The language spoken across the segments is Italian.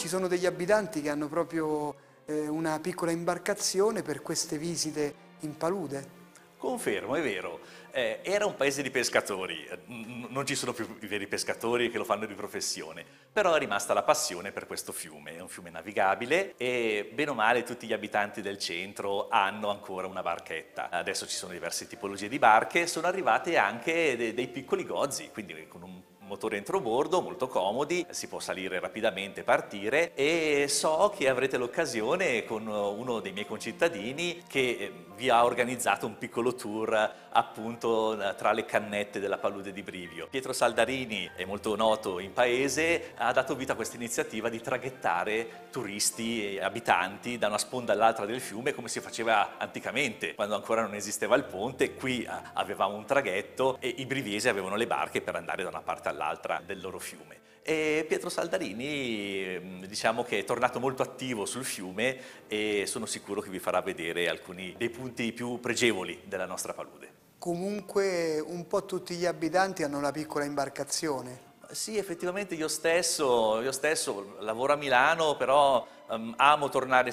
ci sono degli abitanti che hanno proprio una piccola imbarcazione per queste visite in palude. Confermo, è vero. Era un paese di pescatori, non ci sono più i veri pescatori che lo fanno di professione, però è rimasta la passione per questo fiume. È un fiume navigabile e bene o male tutti gli abitanti del centro hanno ancora una barchetta. Adesso ci sono diverse tipologie di barche, sono arrivate anche dei piccoli gozzi, quindi con un motore entrobordo molto comodi, si può salire rapidamente, partire, e so che avrete l'occasione con uno dei miei concittadini che vi ha organizzato un piccolo tour appunto tra le cannette della palude di Brivio. Pietro Saldarini è molto noto in paese, ha dato vita a questa iniziativa di traghettare turisti e abitanti da una sponda all'altra del fiume come si faceva anticamente, quando ancora non esisteva il ponte. Qui avevamo un traghetto e i briviesi avevano le barche per andare da una parte all'altra del loro fiume. E Pietro Saldarini diciamo che è tornato molto attivo sul fiume e sono sicuro che vi farà vedere alcuni dei punti più pregevoli della nostra palude. Comunque un po' tutti gli abitanti hanno la piccola imbarcazione. Sì, effettivamente io stesso lavoro a Milano, però amo tornare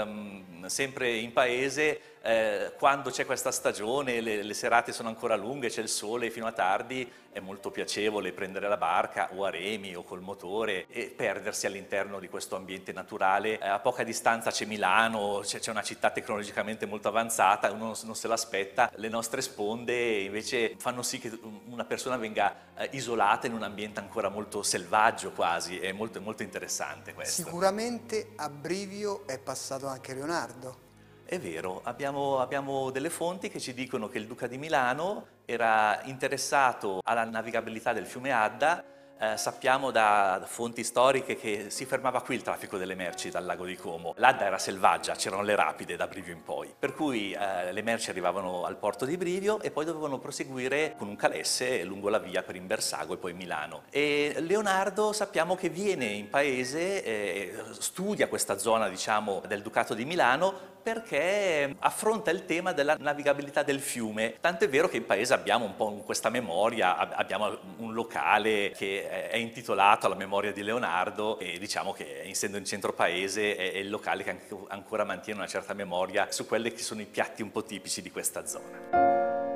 sempre in paese quando c'è questa stagione, le serate sono ancora lunghe, c'è il sole fino a tardi, è molto piacevole prendere la barca o a remi o col motore e perdersi all'interno di questo ambiente naturale. A poca distanza c'è Milano, c'è una città tecnologicamente molto avanzata, uno non se l'aspetta. Le nostre sponde invece fanno sì che una persona venga isolata in un ambiente ancora molto selvaggio quasi, è molto, molto interessante questo. Sicuramente a Brivio è passato anche Leonardo. È vero, abbiamo delle fonti che ci dicono che il Duca di Milano era interessato alla navigabilità del fiume Adda. Sappiamo da fonti storiche che si fermava qui il traffico delle merci dal lago di Como. L'Adda era selvaggia, c'erano le rapide da Brivio in poi, per cui le merci arrivavano al porto di Brivio e poi dovevano proseguire con un calesse lungo la via per Imbersago e poi Milano. E Leonardo sappiamo che viene in paese, studia questa zona diciamo del Ducato di Milano perché affronta il tema della navigabilità del fiume. Tant'è vero che in paese abbiamo un po' questa memoria, abbiamo un locale che è intitolato alla memoria di Leonardo e diciamo che essendo in centro paese è il locale che ancora mantiene una certa memoria su quelli che sono i piatti un po' tipici di questa zona.